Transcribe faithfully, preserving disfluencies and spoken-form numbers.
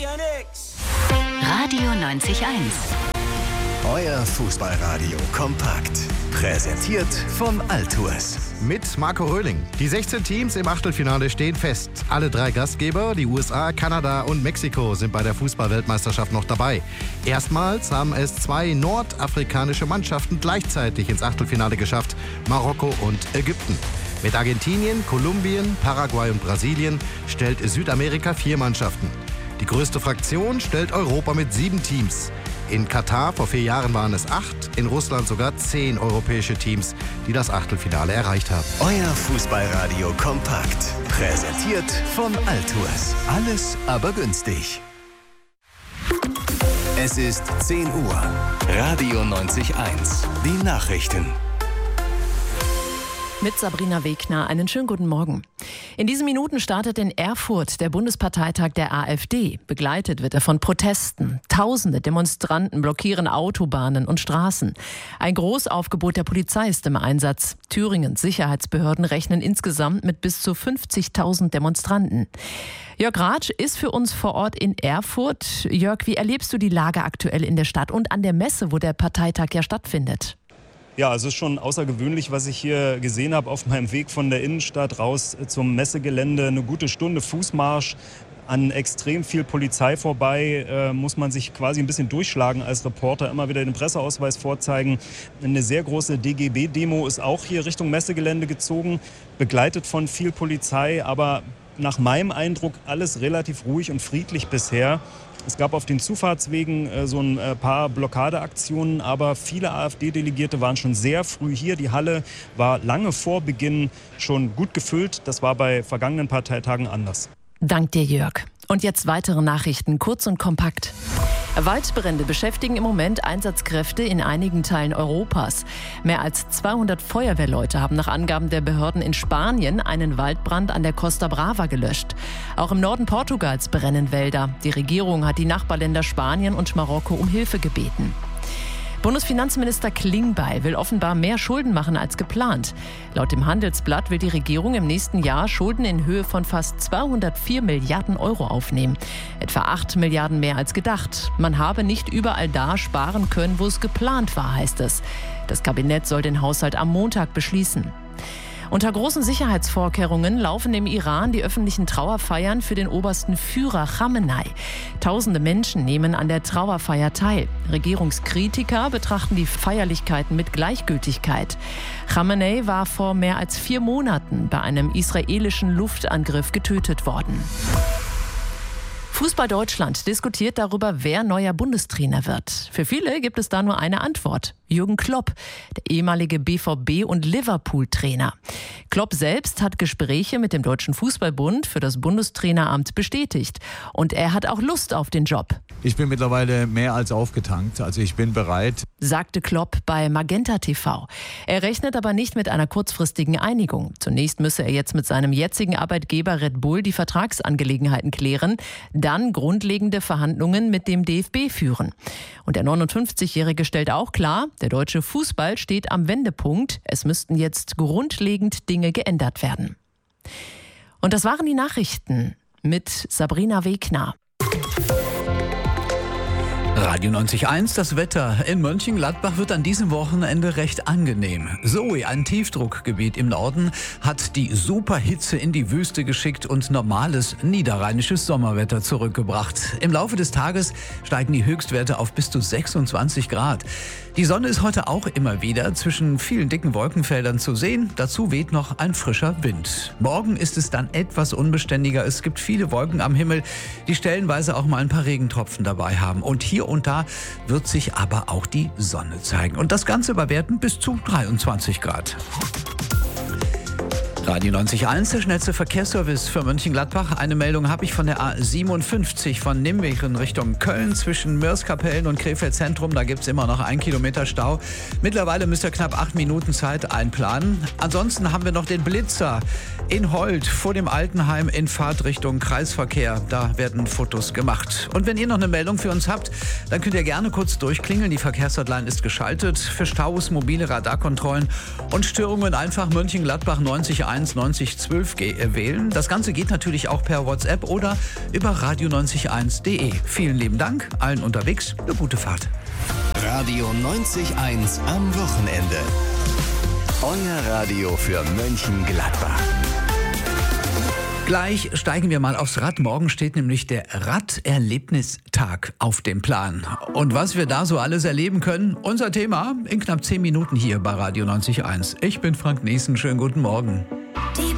Radio neunzig Komma eins. Euer Fußballradio kompakt. Präsentiert von Altours. Mit Marco Röhling. Die sechzehn Teams im Achtelfinale stehen fest. Alle drei Gastgeber, die U S A, Kanada und Mexiko, sind bei der Fußball-Weltmeisterschaft noch dabei. Erstmals haben es zwei nordafrikanische Mannschaften gleichzeitig ins Achtelfinale geschafft: Marokko und Ägypten. Mit Argentinien, Kolumbien, Paraguay und Brasilien stellt Südamerika vier Mannschaften. Die größte Fraktion stellt Europa mit sieben Teams. In Katar vor vier Jahren waren es acht, in Russland sogar zehn europäische Teams, die das Achtelfinale erreicht haben. Euer Fußballradio kompakt. Präsentiert von Altours. Alles aber günstig. Es ist zehn Uhr. Radio neunzig Komma eins. Die Nachrichten. Mit Sabrina Wegner, einen schönen guten Morgen. In diesen Minuten startet in Erfurt der Bundesparteitag der AfD. Begleitet wird er von Protesten. Tausende Demonstranten blockieren Autobahnen und Straßen. Ein Großaufgebot der Polizei ist im Einsatz. Thüringens Sicherheitsbehörden rechnen insgesamt mit bis zu fünfzigtausend Demonstranten. Jörg Ratsch ist für uns vor Ort in Erfurt. Jörg, wie erlebst du die Lage aktuell in der Stadt und an der Messe, wo der Parteitag ja stattfindet? Ja, also es ist schon außergewöhnlich, was ich hier gesehen habe auf meinem Weg von der Innenstadt raus zum Messegelände. Eine gute Stunde Fußmarsch an extrem viel Polizei vorbei, äh, muss man sich quasi ein bisschen durchschlagen als Reporter, immer wieder den Presseausweis vorzeigen. Eine sehr große D G B-Demo ist auch hier Richtung Messegelände gezogen, begleitet von viel Polizei, aber nach meinem Eindruck alles relativ ruhig und friedlich bisher. Es gab auf den Zufahrtswegen äh, so ein äh, paar Blockadeaktionen, aber viele AfD-Delegierte waren schon sehr früh hier. Die Halle war lange vor Beginn schon gut gefüllt. Das war bei vergangenen Parteitagen anders. Dank dir, Jörg. Und jetzt weitere Nachrichten, kurz und kompakt. Waldbrände beschäftigen im Moment Einsatzkräfte in einigen Teilen Europas. Mehr als zweihundert Feuerwehrleute haben nach Angaben der Behörden in Spanien einen Waldbrand an der Costa Brava gelöscht. Auch im Norden Portugals brennen Wälder. Die Regierung hat die Nachbarländer Spanien und Marokko um Hilfe gebeten. Bundesfinanzminister Klingbeil will offenbar mehr Schulden machen als geplant. Laut dem Handelsblatt will die Regierung im nächsten Jahr Schulden in Höhe von fast zweihundertvier Milliarden Euro aufnehmen. Etwa acht Milliarden mehr als gedacht. Man habe nicht überall da sparen können, wo es geplant war, heißt es. Das Kabinett soll den Haushalt am Montag beschließen. Unter großen Sicherheitsvorkehrungen laufen im Iran die öffentlichen Trauerfeiern für den obersten Führer Chamenei. Tausende Menschen nehmen an der Trauerfeier teil. Regierungskritiker betrachten die Feierlichkeiten mit Gleichgültigkeit. Chamenei war vor mehr als vier Monaten bei einem israelischen Luftangriff getötet worden. Fußball Deutschland diskutiert darüber, wer neuer Bundestrainer wird. Für viele gibt es da nur eine Antwort: Jürgen Klopp, der ehemalige B V B- und Liverpool-Trainer. Klopp selbst hat Gespräche mit dem Deutschen Fußballbund für das Bundestraineramt bestätigt. Und er hat auch Lust auf den Job. Ich bin mittlerweile mehr als aufgetankt, also ich bin bereit, sagte Klopp bei Magenta T V. Er rechnet aber nicht mit einer kurzfristigen Einigung. Zunächst müsse er jetzt mit seinem jetzigen Arbeitgeber Red Bull die Vertragsangelegenheiten klären, dann grundlegende Verhandlungen mit dem D F B führen. Und der neunundfünfzigjährige stellt auch klar, der deutsche Fußball steht am Wendepunkt. Es müssten jetzt grundlegend Dinge geändert werden. Und das waren die Nachrichten mit Sabrina Wegner. Radio neunzig Komma eins, das Wetter in Mönchengladbach wird an diesem Wochenende recht angenehm. Zoe, ein Tiefdruckgebiet im Norden, hat die Superhitze in die Wüste geschickt und normales niederrheinisches Sommerwetter zurückgebracht. Im Laufe des Tages steigen die Höchstwerte auf bis zu sechsundzwanzig Grad. Die Sonne ist heute auch immer wieder zwischen vielen dicken Wolkenfeldern zu sehen. Dazu weht noch ein frischer Wind. Morgen ist es dann etwas unbeständiger. Es gibt viele Wolken am Himmel, die stellenweise auch mal ein paar Regentropfen dabei haben. Und hier und da wird sich aber auch die Sonne zeigen. Und das Ganze bei Werten bis zu dreiundzwanzig Grad. Radio neunzig Komma eins, der schnellste Verkehrsservice für Mönchengladbach. Eine Meldung habe ich von der A siebenundfünfzig von Nimwegen in Richtung Köln zwischen Mörs-Kapellen und Krefeld Zentrum. Da gibt es immer noch ein Kilometer Stau. Mittlerweile müsst ihr knapp acht Minuten Zeit einplanen. Ansonsten haben wir noch den Blitzer in Holt vor dem Altenheim in Fahrtrichtung Kreisverkehr. Da werden Fotos gemacht. Und wenn ihr noch eine Meldung für uns habt, dann könnt ihr gerne kurz durchklingeln. Die Verkehrshotline ist geschaltet. Für Staus, mobile Radarkontrollen und Störungen einfach Mönchengladbach neunzig Komma eins eins neunzig zwölf wählen. Das Ganze geht natürlich auch per WhatsApp oder über radio neunzig eins punkt de. Vielen lieben Dank, allen unterwegs, eine gute Fahrt. Radio neunzig eins am Wochenende. Euer Radio für Mönchengladbach. Gleich steigen wir mal aufs Rad. Morgen steht nämlich der Raderlebnistag auf dem Plan. Und was wir da so alles erleben können, unser Thema in knapp zehn Minuten hier bei Radio neunzig eins. Ich bin Frank Niesen, schönen guten Morgen. Die